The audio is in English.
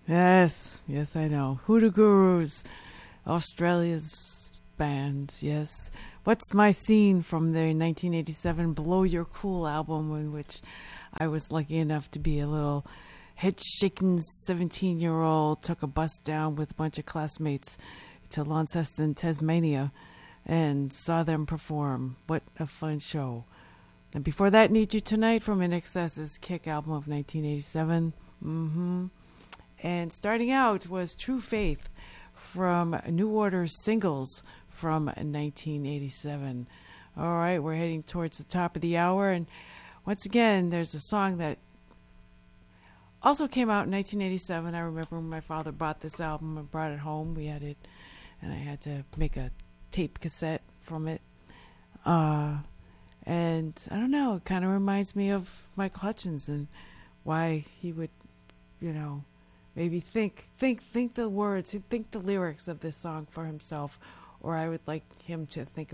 Yes, yes, I know. Hoodoo Gurus, Australia's band, yes. What's My Scene from their 1987 Blow Your Cool album, in which I was lucky enough to be a little head-shaking 17-year-old, took a bus down with a bunch of classmates to Launceston, Tasmania, and saw them perform. What a fun show. And before that, Need You Tonight from INXS's Kick album of 1987. And starting out was True Faith from New Order Singles from 1987. All right, we're heading towards the top of the hour. And once again, there's a song that also came out in 1987. I remember when my father bought this album and brought it home. We had it, and I had to make a tape cassette from it. And I don't know, it kind of reminds me of Michael Hutchence and why he would, maybe think the words, think the lyrics of this song for himself, or I would like him to think